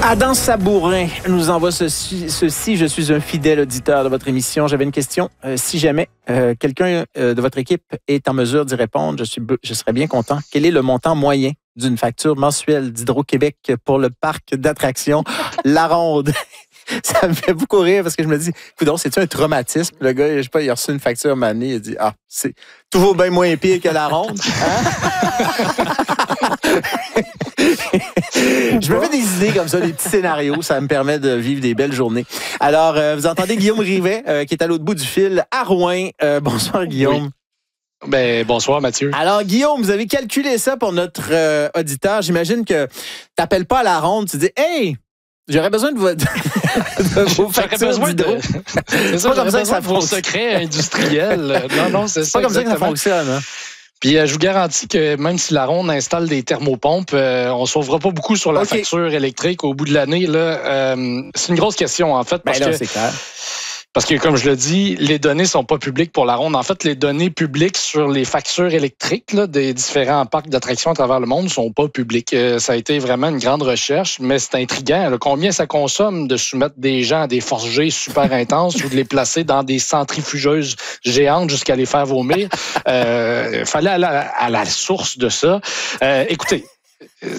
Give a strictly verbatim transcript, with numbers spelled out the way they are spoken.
Adam Sabourin nous envoie ceci, ceci. Je suis un fidèle auditeur de votre émission. J'avais une question. Euh, si jamais euh, quelqu'un euh, de votre équipe est en mesure d'y répondre, je, suis, je serais bien content. Quel est le montant moyen d'une facture mensuelle d'Hydro-Québec pour le parc d'attractions La Ronde? Ça me fait beaucoup rire parce que je me dis, coudonc, c'est-tu un traumatisme? Le gars, je sais pas, il a reçu une facture à année, il a dit, ah, c'est toujours bien moins pire que La Ronde. Hein? Je me fais des idées comme ça, des petits scénarios. Ça me permet de vivre des belles journées. Alors, euh, vous entendez Guillaume Rivet, euh, qui est à l'autre bout du fil, à Rouen. Euh, bonsoir, Guillaume. Oui. Ben, bonsoir, Mathieu. Alors, Guillaume, vous avez calculé ça pour notre euh, auditeur. J'imagine que tu n'appelles pas à La Ronde, tu dis, hey! J'aurais besoin de, vo- de vos factures d'hydro. De... C'est ça, pas comme ça que ça fonctionne. Secret industriel. Non, non, c'est, c'est ça. Pas comme exactement. Ça que ça fonctionne. Hein? Puis euh, je vous garantis que même si La Ronde installe des thermopompes, euh, on ne sauvera pas beaucoup sur la okay. facture électrique au bout de l'année. Là, euh, c'est une grosse question, en fait. Parce ben là, que, c'est clair. Parce que, comme je le dis, les données ne sont pas publiques pour La Ronde. En fait, les données publiques sur les factures électriques là, des différents parcs d'attractions à travers le monde ne sont pas publiques. Euh, ça a été vraiment une grande recherche, mais c'est intriguant. Là, combien ça consomme de soumettre des gens à des forces G super intenses ou de les placer dans des centrifugeuses géantes jusqu'à les faire vomir? Il euh, fallait aller à la, à la source de ça. Euh, écoutez,